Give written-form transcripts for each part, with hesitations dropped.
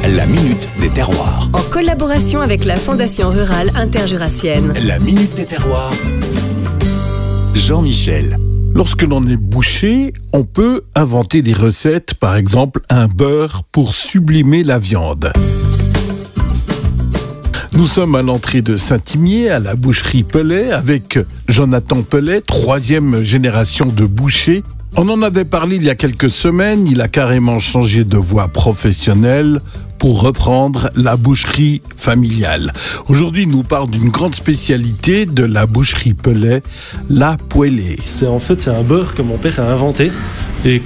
la Minute des Terroirs. En collaboration avec la Fondation Rurale Interjurassienne. La Minute des Terroirs. Jean-Michel. Lorsque l'on est boucher, on peut inventer des recettes, par exemple un beurre pour sublimer la viande. Nous sommes à l'entrée de Saint-Imier, à la boucherie Pellet, avec Jonathan Pellet, 3e génération de boucher. On en avait parlé il y a quelques semaines, il a carrément changé de voie professionnelle pour reprendre la boucherie familiale. Aujourd'hui, il nous parle d'une grande spécialité de la boucherie Pellet, la poêlée. C'est un beurre que mon père a inventé et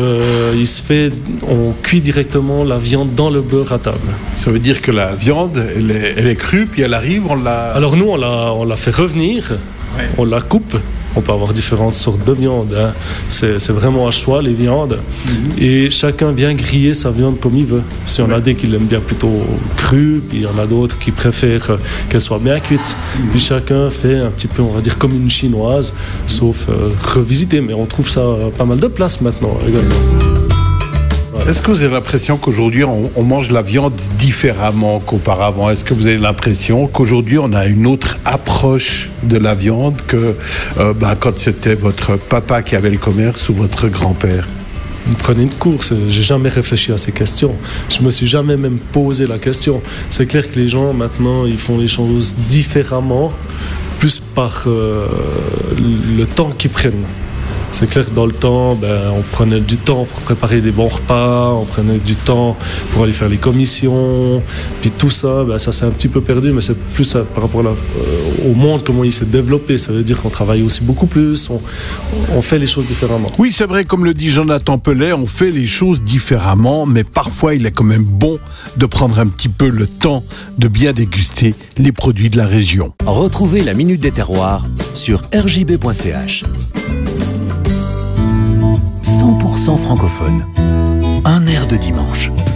on cuit directement la viande dans le beurre à table. Ça veut dire que la viande, elle est crue, puis elle arrive, Alors nous, on la fait revenir, ouais. On la coupe. On peut avoir différentes sortes de viande. Hein. C'est vraiment à choix, les viandes. Et chacun vient griller sa viande comme il veut. Parce qu'il y en a des qui l'aiment bien plutôt crue, puis il y en a d'autres qui préfèrent qu'elle soit bien cuite. Puis chacun fait un petit peu, on va dire, comme une chinoise, sauf revisité. Mais on trouve ça pas mal de place maintenant également. Est-ce que vous avez l'impression qu'aujourd'hui on mange la viande différemment qu'auparavant? Est-ce que vous avez l'impression qu'aujourd'hui on a une autre approche de la viande que quand c'était votre papa qui avait le commerce ou votre grand-père? Vous prenez une course, j'ai jamais réfléchi à ces questions. Je me suis jamais même posé la question. C'est clair que les gens maintenant ils font les choses différemment, plus par le temps qu'ils prennent. C'est clair que dans le temps, on prenait du temps pour préparer des bons repas, on prenait du temps pour aller faire les commissions, puis tout ça, ça s'est un petit peu perdu, mais c'est plus par rapport au monde, comment il s'est développé. Ça veut dire qu'on travaille aussi beaucoup plus, on fait les choses différemment. Oui, c'est vrai, comme le dit Jonathan Pellet, on fait les choses différemment, mais parfois il est quand même bon de prendre un petit peu le temps de bien déguster les produits de la région. Retrouvez la Minute des Terroirs sur rjb.ch. 100% francophone. Un air de dimanche.